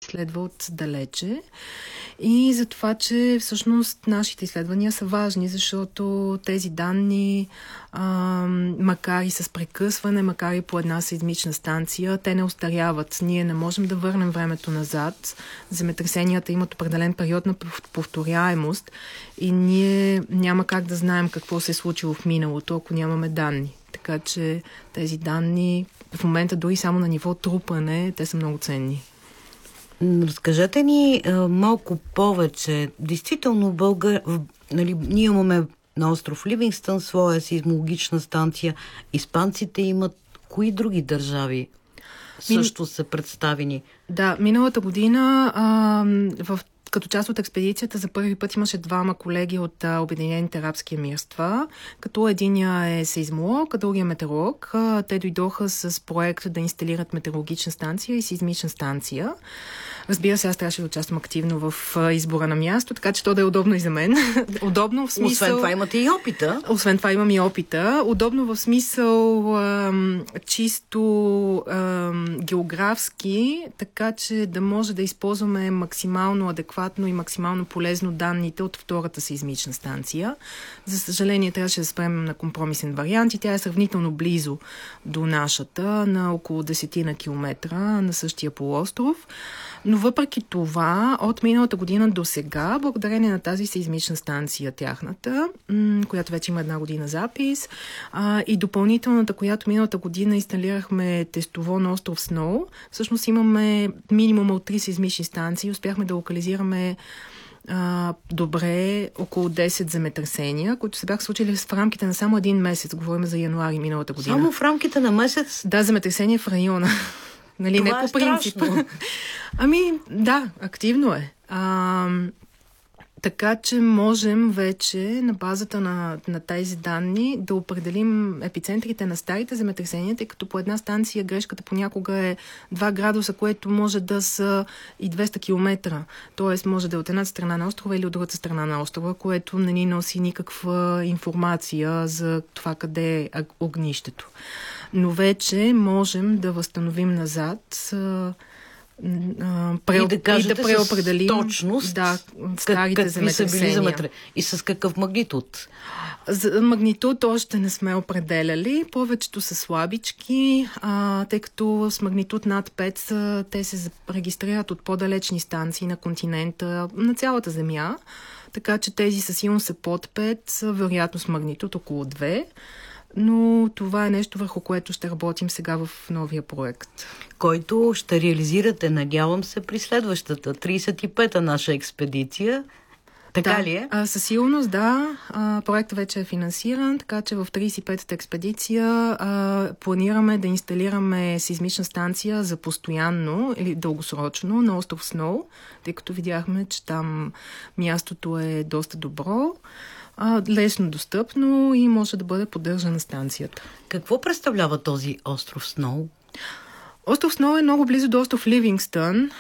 изследва отдалече. И за това, че всъщност нашите изследвания са важни, защото тези данни, макар и с прекъсване, макар и по една сеизмична станция, те не остаряват. Ние не можем да върнем времето назад. Земетресенията имат определен период на повторяемост и ние няма как да знаем какво се е случило в миналото, ако нямаме данни. Така че тези данни в момента дори само на ниво трупане, те са много ценни. Разкажете ни малко повече. Действително, ние имаме на остров Ливингстън своя сеизмологична станция. Испанците имат. Кои други държави също са представени? Да, миналата година като част от експедицията за първи път имаше двама колеги от Обединените арабски емирства, като единия е сейзмолог, а другия метеоролог. Те дойдоха с проект да инсталират метеорологична станция и сеизмична станция. Разбира се, аз трябваше да участвам активно в избора на място, така че то да е удобно и за мен. Удобно в смисъл... Освен това имате и опита. Освен това имам и опита. Удобно в смисъл чисто географски, така че да може да използваме максимално адекватно и максимално полезно данните от втората сеизмична станция. За съжаление, трябваше да спрем на компромисен вариант и тя е сравнително близо до нашата, на около 10 километра на същия полуостров. Но въпреки това, от миналата година до сега, благодарение на тази сеизмична станция тяхната, която вече има 1 година запис, и допълнителната, която миналата година инсталирахме тестово на остров Сноу, всъщност имаме минимум от 3 сеизмични станции. Успяхме да локализираме добре около 10 земетресения, които се бяха случили в рамките на само 1 месец. Говорим за януари миналата година. Само в рамките на месец? Да, земетресение в района. Нали, това не по принцип. Страшно. Да, активно е. Така че можем вече на базата на тези данни да определим епицентрите на старите земетресения, тъй като по една станция грешката понякога е 2 градуса, което може да са и 200 километра. Тоест може да е от едната страна на острова или от другата страна на острова, което не ни носи никаква информация за това къде е огнището. Но вече можем да възстановим назад и да преопределим с точност старите земетресения. И с какъв магнитуд? За магнитуд още не сме определяли. Повечето са слабички, тъй като с магнитуд над 5 те се регистрират от по-далечни станции на континента, на цялата Земя. Така че тези със силно са под 5, вероятно с магнитуд около 2. Но това е нещо, върху което ще работим сега в новия проект. Който ще реализирате, надявам се, при следващата 35-та наша експедиция. Така ли е? Със сигурност, да. Проектът вече е финансиран, така че в 35-та експедиция планираме да инсталираме сеизмична станция за постоянно или дългосрочно на остров Сноу, тъй като видяхме, че там мястото е доста добро, лесно достъпно и може да бъде поддържана станцията. Какво представлява този остров Сноу? Остров Сноу е много близо до остров Ливингстън,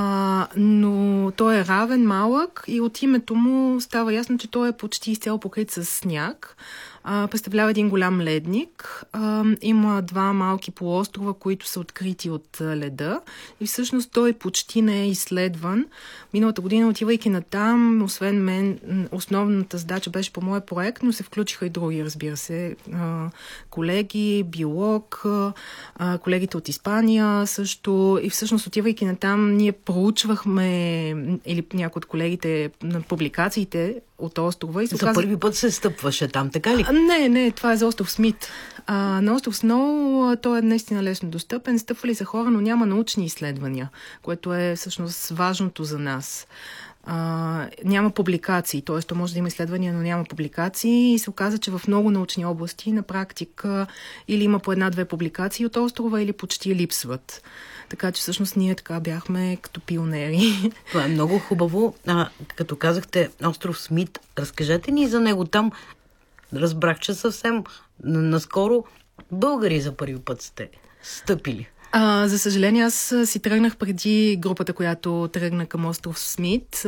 но той е равен, малък и от името му става ясно, че той е почти изцяло покрит с сняг. Представлява един голям ледник. Има 2 малки полуострова, които са открити от леда и всъщност той почти не е изследван. Миналата година, отивайки натам, освен мен, основната задача беше по моя проект, но се включиха и други, разбира се, колеги, биолог, колегите от Испания също. И всъщност, отивайки натам, ние проучвахме, или някои от колегите на публикациите от острова. И за първи път се стъпваше там, така ли? Не, това е за остров Смит. На остров Сноу той е наистина лесно достъпен. Стъпвали за хора, но няма научни изследвания, което е всъщност важното за нас. Няма публикации, т.е. то може да има изследвания, но няма публикации и се оказа, че в много научни области на практика или има по 1-2 публикации от острова, или почти липсват. Така че всъщност ние така бяхме като пионери. Това е много хубаво. Като казахте остров Смит, разкажете ни за него. Там разбрах, че съвсем наскоро българи за първи път сте стъпили. За съжаление, аз си тръгнах преди групата, която тръгна към остров Смит.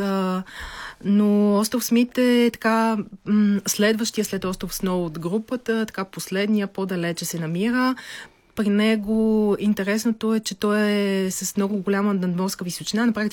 Но остров Смит е така следващия след остров Сноу от групата, така последния, по-далече се намира. При него интересното е, че той е с много голяма надморска височина. На практика